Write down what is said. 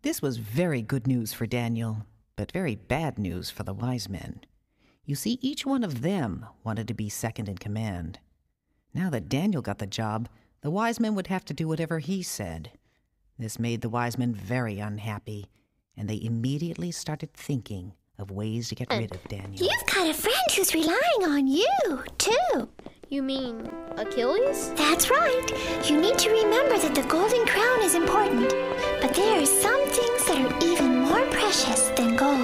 This was very good news for Daniel, but very bad news for the wise men. You see, each one of them wanted to be second in command. Now that Daniel got the job, the wise men would have to do whatever he said. This made the wise men very unhappy, and they immediately started thinking of ways to get rid of Daniel. You've got a friend who's relying on you, too. You mean Achilles? That's right. You need to remember that the Golden Crown is important, but there are some things that are even more precious than gold.